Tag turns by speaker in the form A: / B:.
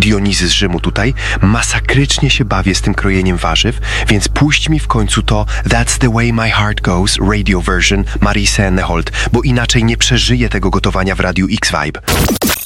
A: Dionizy z Rzymu tutaj. Masakrycznie się bawię z tym krojeniem warzyw, więc puść mi w końcu to That's the way my heart goes radio version Marii Sennehold, bo inaczej nie przeżyję tego gotowania w Radiu X-Vibe.